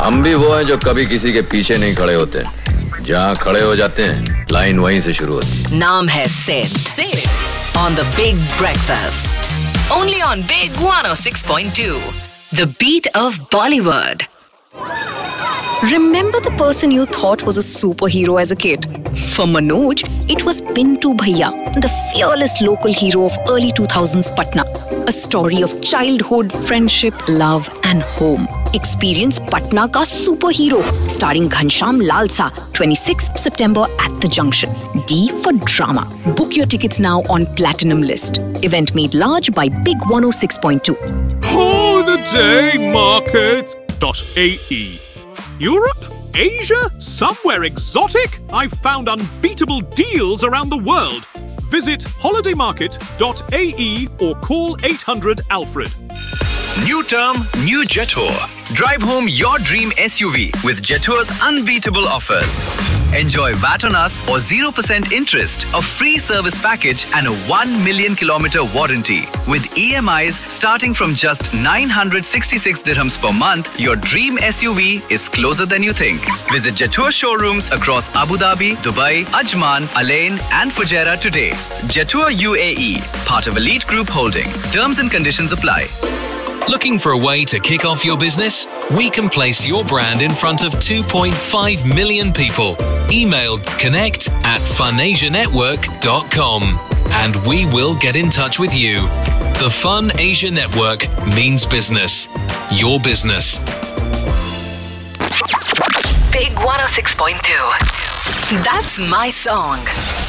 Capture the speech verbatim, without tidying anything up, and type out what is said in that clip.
हम भी वो हैं जो कभी किसी के पीछे नहीं खड़े होते, जहाँ खड़े हो जाते हैं लाइन वहीं से शुरू होती है। नाम है Sid Sid on the Big Breakfast, only on Big one oh six point two, the beat of Bollywood. Remember the person you thought was a superhero as a kid? For Manoj, it was Pintu Bhaiya, the fearless local hero of early two thousands Patna. A story of childhood, friendship, love and home. Experience Patna ka superhero, starring Ghanshyam Lalsa, twenty-sixth September at the Junction. D for drama. Book your tickets now on Platinum List. Event made large by Big one oh six point two. holiday market dot a e. Europe? Asia? Somewhere exotic? I've found unbeatable deals around the world. Visit holiday market dot a e or call eight hundred Alfred. New term, new Jetour. Drive home your dream S U V with Jetour's unbeatable offers. Enjoy V A T on us or zero percent interest, a free service package and a one million kilometer warranty. With E M Is starting from just nine hundred sixty-six dirhams per month, your dream S U V is closer than you think. Visit Jetour showrooms across Abu Dhabi, Dubai, Ajman, Alain and Fujairah today. Jetour U A E, part of Elite Group Holding. Terms and conditions apply. Looking for a way to kick off your business? We can place your brand in front of two point five million people. Email connect at funasianetwork dot com and we will get in touch with you. The Fun Asia Network means business. Your business. Big one oh six point two. That's my song.